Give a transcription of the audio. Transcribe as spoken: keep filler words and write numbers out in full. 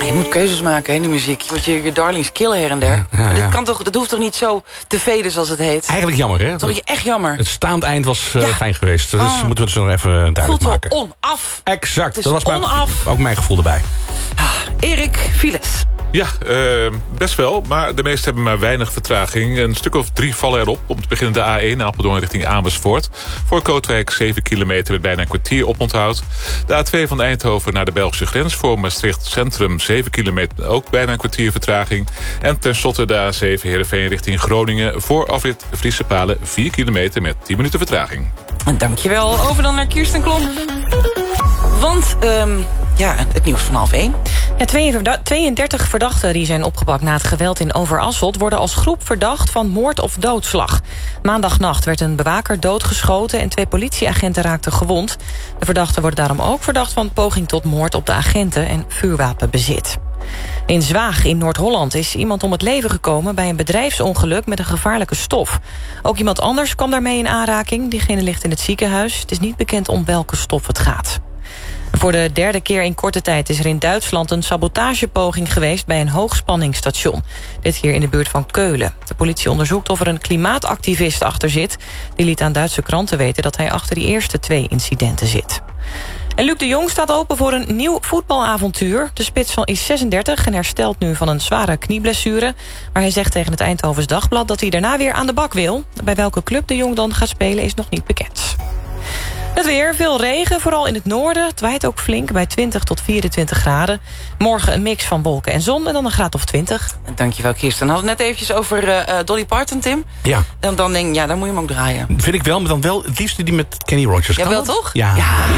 je moet keuzes maken in de muziek. Je moet je, je darlings killen her en der. Ja, ja, ja. Dat, kan toch, dat hoeft toch niet zo te veden zoals het heet? Eigenlijk jammer, hè? Dat is echt jammer. Het staand eind was uh, ja. fijn geweest. Dus oh. moeten we het zo nog even duidelijk Voelt maken. Voelt onaf. Exact. Het dat was mijn, ook mijn gevoel erbij. Ah, Erik, files. Ja, uh, best wel. Maar de meeste hebben maar weinig vertraging. Een stuk of drie vallen erop. Om te beginnen de A één Apeldoorn richting Amersfoort. Voor Kootwijk zeven kilometer met bijna een kwartier oponthoud. De A twee van Eindhoven naar de Belgische grens. Voor Maastricht Centrum zeven kilometer. Ook bijna een kwartier vertraging. En tenslotte de A zeven Heerenveen richting Groningen. Voor afrit Friese Palen vier kilometer met tien minuten vertraging. Dankjewel. Over dan naar Kirsten Klomp. Want, um, ja, het nieuws van half één. Ja, tweeëndertig verdachten die zijn opgepakt na het geweld in Overasselt worden als groep verdacht van moord of doodslag. Maandagnacht werd een bewaker doodgeschoten en twee politieagenten raakten gewond. De verdachten worden daarom ook verdacht van poging tot moord op de agenten en vuurwapenbezit. In Zwaag in Noord-Holland is iemand om het leven gekomen bij een bedrijfsongeluk met een gevaarlijke stof. Ook iemand anders kwam daarmee in aanraking. Diegene ligt in het ziekenhuis. Het is niet bekend om welke stof het gaat. Voor de derde keer in korte tijd is er in Duitsland een sabotagepoging geweest bij een hoogspanningsstation. Dit keer in de buurt van Keulen. De politie onderzoekt of er een klimaatactivist achter zit. Die liet aan Duitse kranten weten dat hij achter die eerste twee incidenten zit. En Luc de Jong staat open voor een nieuw voetbalavontuur. De spits van is zesendertig en herstelt nu van een zware knieblessure. Maar hij zegt tegen het Eindhovens Dagblad dat hij daarna weer aan de bak wil. Bij welke club de Jong dan gaat spelen is nog niet bekend. Het weer, veel regen, vooral in het noorden. Het waait ook flink bij twintig tot vierentwintig graden. Morgen een mix van wolken en zon en dan een graad of twintig. Dankjewel, Kirsten. We hadden het net eventjes over uh, Dolly Parton, Tim. Ja. Dan, dan denk ik, ja, dan moet je hem ook draaien. Vind ik wel, maar dan wel het liefste die met Kenny Rogers. Ja, wel toch? Ja. ja.